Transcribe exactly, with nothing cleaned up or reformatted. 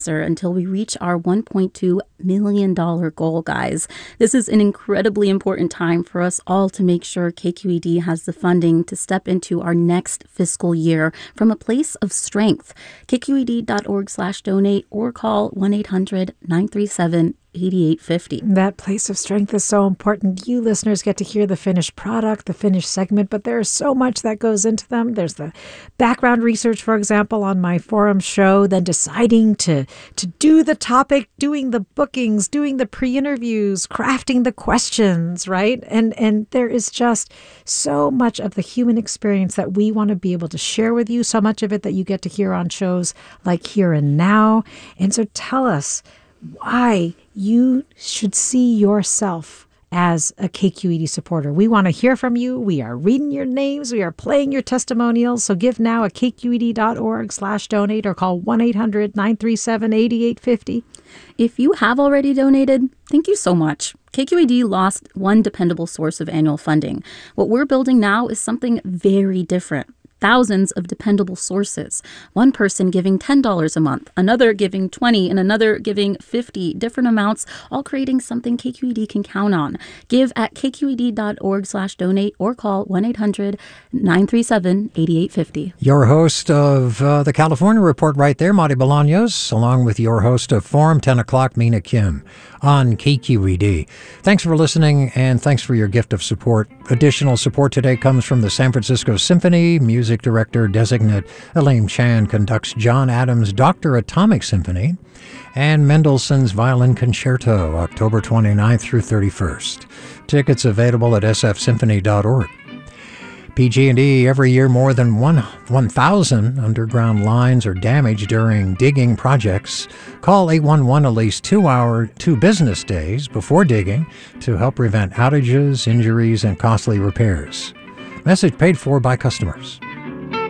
until we reach our one point two million dollars goal, guys. This is an incredibly important time for us all to make sure K Q E D has the funding to step into our next fiscal year from a place of strength. K Q E D dot org slash donate or call one eight hundred nine three seven eighty-eight fifty. That place of strength is so important. You listeners get to hear the finished product, the finished segment, but there's so much that goes into them. There's the background research, for example, on my forum show, then deciding to, to do the topic, doing the bookings, doing the pre-interviews, crafting the questions, right? And, and there is just so much of the human experience that we want to be able to share with you, so much of it that you get to hear on shows like Here and Now. And so tell us why you should see yourself as a K Q E D supporter. We want to hear from you. We are reading your names. We are playing your testimonials. So give now at K Q E D dot org slash donate or call one eight hundred nine three seven eighty-eight fifty. If you have already donated, thank you so much. K Q E D lost one dependable source of annual funding. What we're building now is something very different. Thousands of dependable sources. One person giving ten dollars a month, another giving twenty dollars, and another giving fifty different amounts, all creating something K Q E D can count on. Give at K Q E D dot org slash donate or call one eight hundred nine three seven eighty-eight fifty. Your host of uh, the California Report right there, Marty Bolaños, along with your host of Forum, ten o'clock, Mina Kim, on K Q E D. Thanks for listening, and thanks for your gift of support. Additional support today comes from the San Francisco Symphony. Music director designate Elaine Chan conducts John Adams' Doctor Atomic Symphony and Mendelssohn's Violin Concerto, October twenty-ninth through thirty-first. Tickets available at s f symphony dot org. P G and E, every year more than one thousand underground lines are damaged during digging projects. Call eight one one at least two hour, two business days before digging to help prevent outages, injuries, and costly repairs. Message paid for by customers.